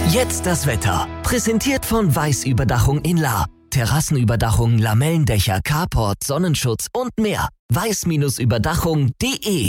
Jetzt das Wetter. Präsentiert von Weiß-Überdachung in Lahr. Terrassenüberdachung, Lamellendächer, Carport, Sonnenschutz und mehr. weiß-überdachung.de.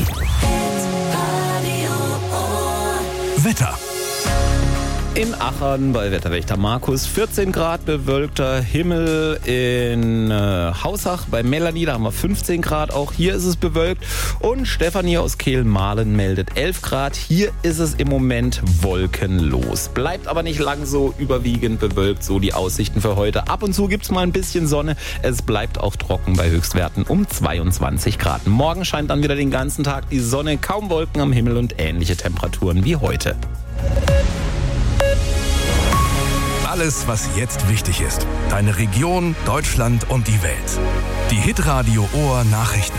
Wetter. In Achern bei Wetterwächter Markus 14 Grad bewölkter Himmel. In Hausach bei Melanie, da haben wir 15 Grad. Auch hier ist es bewölkt. Und Stefanie aus Kehl-Mahlen meldet 11 Grad. Hier ist es im Moment wolkenlos. Bleibt aber nicht lang so überwiegend bewölkt, so die Aussichten für heute. Ab und zu gibt es mal ein bisschen Sonne. Es bleibt auch trocken bei Höchstwerten um 22 Grad. Morgen scheint dann wieder den ganzen Tag die Sonne. Kaum Wolken am Himmel und ähnliche Temperaturen wie heute. Alles, was jetzt wichtig ist. Deine Region, Deutschland und die Welt. Die Hitradio Ohr Nachrichten.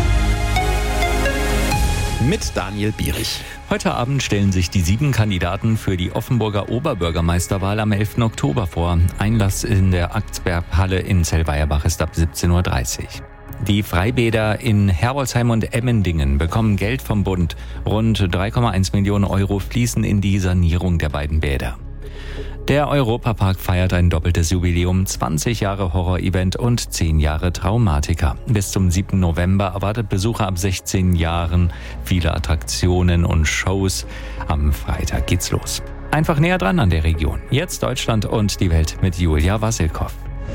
Mit Daniel Bierich. Heute Abend stellen sich die 7 Kandidaten für die Offenburger Oberbürgermeisterwahl am 11. Oktober vor. Einlass in der Axtberghalle in Zellweierbach ist ab 17.30 Uhr. Die Freibäder in Herbolzheim und Emmendingen bekommen Geld vom Bund. Rund 3,1 Millionen Euro fließen in die Sanierung der beiden Bäder. Der Europapark feiert ein doppeltes Jubiläum, 20 Jahre Horror-Event und 10 Jahre Traumatiker. Bis zum 7. November erwartet Besucher ab 16 Jahren viele Attraktionen und Shows. Am Freitag geht's los. Einfach näher dran an der Region. Jetzt Deutschland und die Welt mit Julia Wassilkow.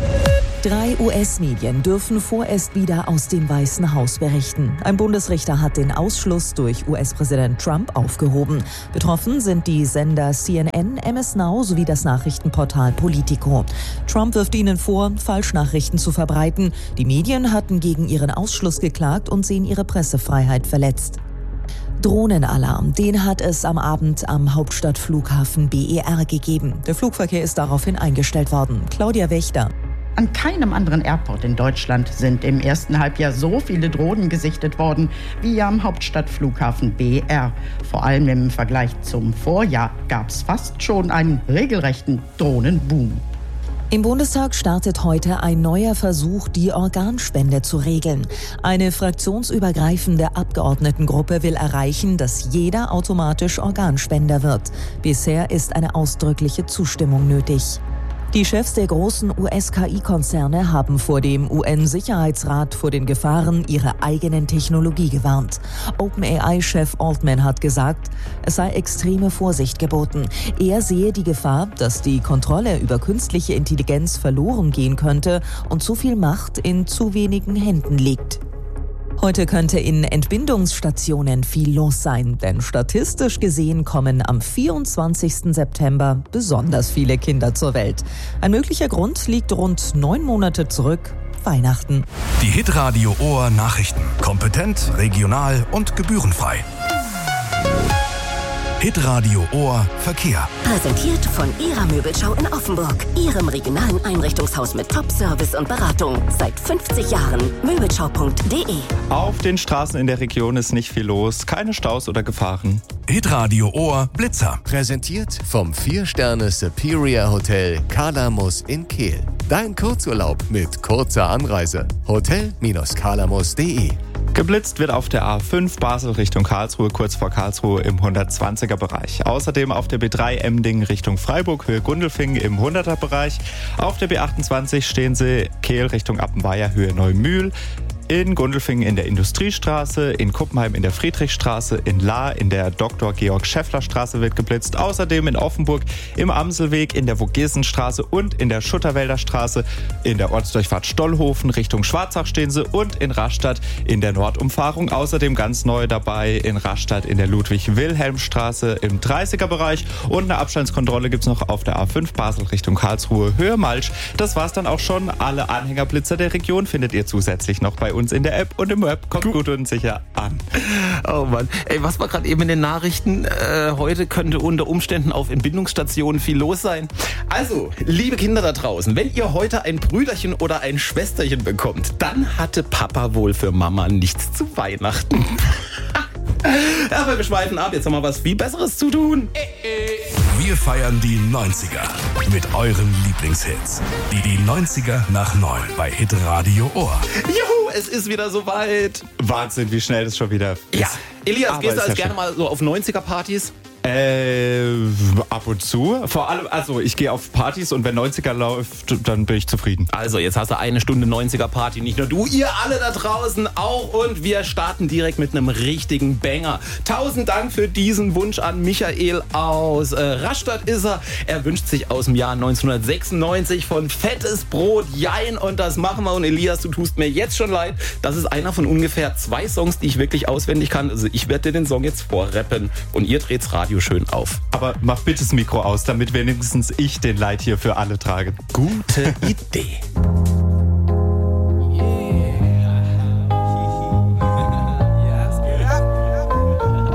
3 US-Medien dürfen vorerst wieder aus dem Weißen Haus berichten. Ein Bundesrichter hat den Ausschluss durch US-Präsident Trump aufgehoben. Betroffen sind die Sender CNN, MS Now sowie das Nachrichtenportal Politico. Trump wirft ihnen vor, Falschnachrichten zu verbreiten. Die Medien hatten gegen ihren Ausschluss geklagt und sehen ihre Pressefreiheit verletzt. Drohnenalarm, den hat es am Abend am Hauptstadtflughafen BER gegeben. Der Flugverkehr ist daraufhin eingestellt worden. Claudia Wächter. An keinem anderen Airport in Deutschland sind im ersten Halbjahr so viele Drohnen gesichtet worden wie am Hauptstadtflughafen BER. Vor allem im Vergleich zum Vorjahr gab es fast schon einen regelrechten Drohnenboom. Im Bundestag startet heute ein neuer Versuch, die Organspende zu regeln. Eine fraktionsübergreifende Abgeordnetengruppe will erreichen, dass jeder automatisch Organspender wird. Bisher ist eine ausdrückliche Zustimmung nötig. Die Chefs der großen US-KI-Konzerne haben vor dem UN-Sicherheitsrat vor den Gefahren ihrer eigenen Technologie gewarnt. OpenAI-Chef Altman hat gesagt, es sei extreme Vorsicht geboten. Er sehe die Gefahr, dass die Kontrolle über künstliche Intelligenz verloren gehen könnte und zu viel Macht in zu wenigen Händen liegt. Heute könnte in Entbindungsstationen viel los sein, denn statistisch gesehen kommen am 24. September besonders viele Kinder zur Welt. Ein möglicher Grund liegt rund 9 Monate zurück, Weihnachten. Die Hitradio Ohr Nachrichten. Kompetent, regional und gebührenfrei. Hitradio Ohr Verkehr. Präsentiert von Ihrer Möbelschau in Offenburg. Ihrem regionalen Einrichtungshaus mit Top-Service und Beratung. Seit 50 Jahren. Möbelschau.de. Auf den Straßen in der Region ist nicht viel los. Keine Staus oder Gefahren. Hitradio Ohr Blitzer. Präsentiert vom 4-Sterne Superior Hotel Kalamus in Kehl. Dein Kurzurlaub mit kurzer Anreise. Hotel-kalamus.de. Geblitzt wird auf der A5 Basel Richtung Karlsruhe, kurz vor Karlsruhe im 120er Bereich. Außerdem auf der B3 Emding Richtung Freiburg, Höhe Gundelfingen im 100er Bereich. Auf der B28 stehen Sie Kehl Richtung Appenweier, Höhe Neumühl. In Gundelfingen in der Industriestraße, in Kuppenheim in der Friedrichstraße, in Lahr in der Dr.-Georg-Schäffler-Straße wird geblitzt. Außerdem in Offenburg im Amselweg, in der Vogesenstraße und in der Schutterwälder Straße. In der Ortsdurchfahrt Stollhofen Richtung Schwarzach stehen sie und in Rastatt in der Nordumfahrung. Außerdem ganz neu dabei in Rastatt in der Ludwig-Wilhelm-Straße im 30er-Bereich. Und eine Abstandskontrolle gibt es noch auf der A5 Basel Richtung Karlsruhe, Höhe Malsch. Das war's dann auch schon. Alle Anhängerblitzer der Region findet ihr zusätzlich noch bei uns in der App und im Web. Kommt gut und sicher an. Oh Mann. Ey, was war gerade eben in den Nachrichten? Heute könnte unter Umständen auf Entbindungsstationen viel los sein. Also, liebe Kinder da draußen, wenn ihr heute ein Brüderchen oder ein Schwesterchen bekommt, dann hatte Papa wohl für Mama nichts zu Weihnachten. Aber wir schweifen ab. Jetzt haben wir was viel Besseres zu tun. Wir feiern die 90er mit euren Lieblingshits. Die 90er nach 9 bei Hitradio Ohr. Juhu, es ist wieder soweit. Wahnsinn, wie schnell das schon wieder ist. Ja, Elias, Aber gehst du ist als ja gerne mal so auf 90er-Partys? Ab und zu. Vor allem, also ich gehe auf Partys und wenn 90er läuft, dann bin ich zufrieden. Also, jetzt hast du eine Stunde 90er Party. Nicht nur du, ihr alle da draußen auch. Und wir starten direkt mit einem richtigen Banger. 1000 Dank für diesen Wunsch an Michael aus Rastatt ist er. Er wünscht sich aus dem Jahr 1996 von Fettes Brot Jein. Und das machen wir. Und Elias, du tust mir jetzt schon leid. Das ist einer von ungefähr 2 Songs, die ich wirklich auswendig kann. Also ich werde dir den Song jetzt vorrappen. Und ihr dreht's Radio schön auf. Aber mach bitte das Mikro aus, damit wenigstens ich den Leid hier für alle trage. Gute Idee.